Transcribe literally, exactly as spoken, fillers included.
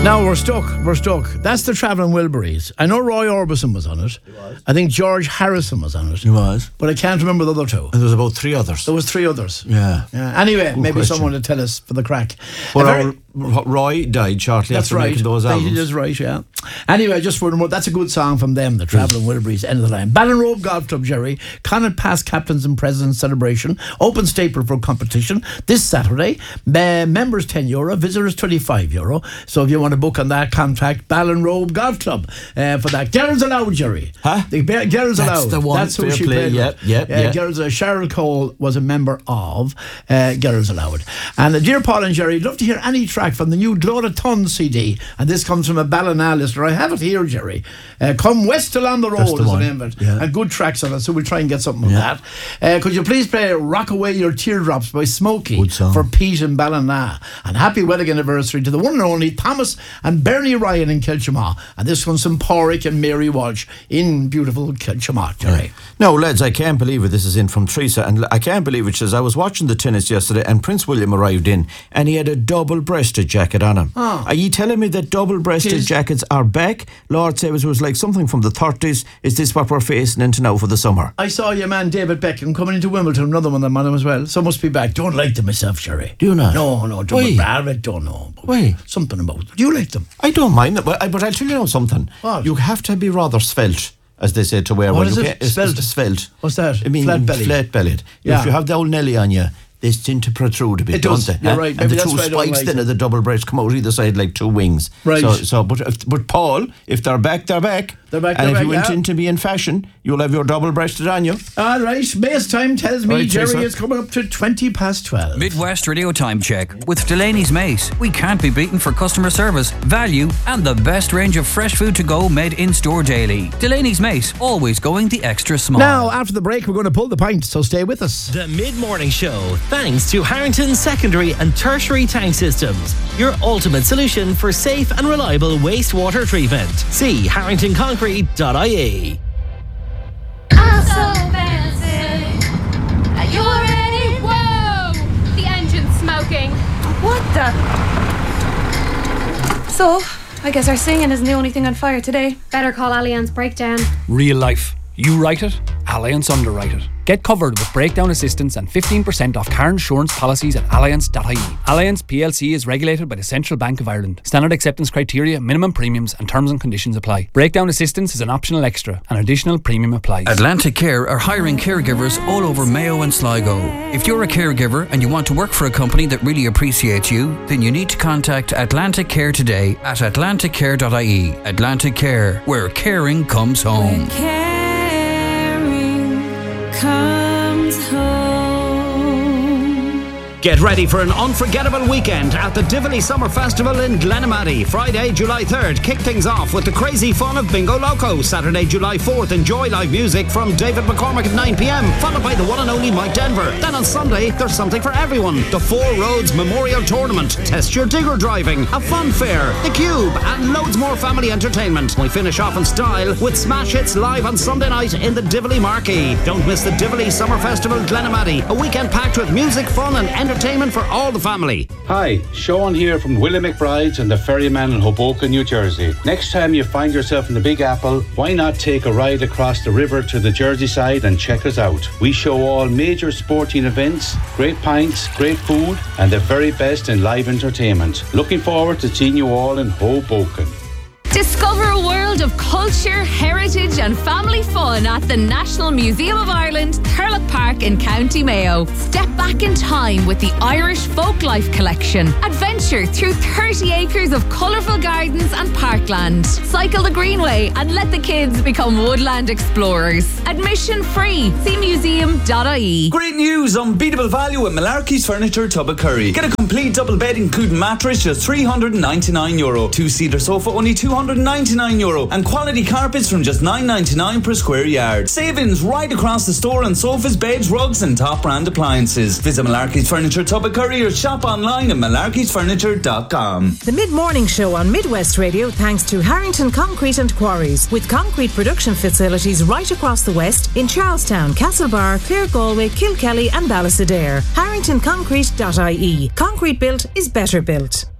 Now we're stuck. We're stuck. That's the Travelling Wilburys. I know Roy Orbison was on it. He was. I think George Harrison was on it. He was. But I can't remember the other two. And there was about three others. There was three others. Yeah. Yeah. Anyway, Good maybe question. someone to tell us for the crack. Well, A very- our, Roy died shortly That's after right. making those albums. That's right, yeah. Anyway, just for the more, that's a good song from them, the Travelling Wilburys, End of the Line. Ballinrobe Golf Club, Jerry. Connaught Pass Captains and Presidents Celebration. Open staple for competition this Saturday. Uh, members ten euro, visitors twenty-five euro. So if you want to book on that, contact Ballinrobe Golf Club uh, for that. Girls allowed, Jerry. Huh? The Girls That's allowed. the one. That's who Fair she play. played Yep, with. yep, uh, yep. Girls, uh, Cheryl Cole was a member of uh, Girls Allowed. And uh, dear Paul and Jerry, I'd love to hear any track from the new Glóra Ton C D. And this comes from a Ballina listener. I have it here, Jerry. Uh, Come West Along the Road That's is the the one. name of it. Yeah. And good tracks on it, so we'll try and get something Yeah. of that. Uh, could you please play Rock Away Your Teardrops by Smokey Good song. for Pete and Ballina. And happy wedding anniversary to the one and only Thomas and Bernie Ryan in Kilchamaw. And this one's from Porrick and Mary Walsh in beautiful Kilchamaw, Jerry. No, lads, I can't believe it. This is in from Teresa, and I can't believe it. She says, I was watching the tennis yesterday, and Prince William arrived in, and he had a double-breasted jacket on him. Oh. Are you telling me that double-breasted Tis- jackets are back? Lord save us, it was like something from the thirties. Is this what we're facing into now for the summer? I saw your man David Beckham coming into Wimbledon, another one of them on him as well. So must be back. Don't like them myself, Jerry. Do you not? No, no, Why? don't. I don't know. Why? Something about them. Do you like them? I don't mind it, but, I- but I'll tell you now something. What? You have to be rather svelte, as they say to wear What one. is You it? can't- it's- Svelte? it's svelte. What's that? I mean, Flat-bellied? flat-bellied. Yeah. If you have the old Nelly on you, they tend to protrude a bit, It don't does. they? You're huh? right. And Maybe the that's two why I don't spikes like then them. of the double breast come out either side like two wings. Right. So, so but if, but Paul, if they're back, they're back. They're back, And they're if you back, went yeah. in to be in fashion, you'll have your double breasted on you. All right. Base time tells me Right, Jerry Teresa. is coming up to twenty past twelve. Midwest Radio Time Check with Delaney's Mace. We can't be beaten for customer service, value, and the best range of fresh food to go made in store daily. Delaney's Mace, always going the extra small. Now, after the break, we're going to pull the pint, so stay with us. The Mid-Morning Show, thanks to Harrington Secondary and Tertiary Tank Systems, your ultimate solution for safe and reliable wastewater treatment. See harrington concrete dot I E. I'm so fancy. Are you ready? Whoa! The engine's smoking. What the? So, I guess our singing isn't the only thing on fire today. Better call Allianz Breakdown. Real life. You write it, Allianz underwrite it. Get covered with breakdown assistance and fifteen percent off car insurance policies at allianz dot I E. Allianz P L C is regulated by the Central Bank of Ireland. Standard acceptance criteria, minimum premiums and terms and conditions apply. Breakdown assistance is an optional extra. An additional premium applies. Atlantic Care are hiring caregivers all over Mayo and Sligo. If you're a caregiver and you want to work for a company that really appreciates you, then you need to contact Atlantic Care today at atlantic care dot I E. Atlantic Care, where caring comes home. Comes home. Get ready for an unforgettable weekend at the Divoli Summer Festival in Glenamaddy. Friday, July third. Kick things off with the crazy fun of Bingo Loco. Saturday, July fourth. Enjoy live music from David McCormick at nine p.m, followed by the one and only Mike Denver. Then on Sunday, there's something for everyone. The Four Roads Memorial Tournament. Test your digger driving. A fun fair. The Cube. And loads more family entertainment. We finish off in style with Smash Hits live on Sunday night in the Divoli Marquee. Don't miss the Divoli Summer Festival Glenamaddy. A weekend packed with music, fun and entertainment for all the family. Hi, Sean here from Willie McBride's and the Ferryman in Hoboken, New Jersey. Next time you find yourself in the Big Apple, why not take a ride across the river to the Jersey side and check us out? We show all major sporting events, great pints, great food, and the very best in live entertainment. Looking forward to seeing you all in Hoboken. Discover a world of culture, heritage and family fun at the National Museum of Ireland, Thurlock Park in County Mayo. Step back in time with the Irish Folklife Collection. Adventure through thirty acres of colourful gardens and parkland. Cycle the Greenway and let the kids become woodland explorers. Admission free. See museum dot I E. Great news! Unbeatable value at Malarkey's Furniture Tubbercurry. Get a complete double bed including mattress just three hundred ninety-nine euro. Two-seater sofa only two hundred ninety-nine euro. And quality carpets from just nine ninety-nine per square yard. Savings right across the store on sofas, beds, rugs and top brand appliances. Visit Malarkey's Furniture Tubbercurry or shop online at malarkeys furniture dot com. The Mid-Morning Show on Midwest Radio thanks to Harrington Concrete and Quarries, with concrete production facilities right across the west in Charlestown, Castlebar, Clare Galway, Kilkelly and Ballysadare. harrington concrete dot I E. Concrete built is better built.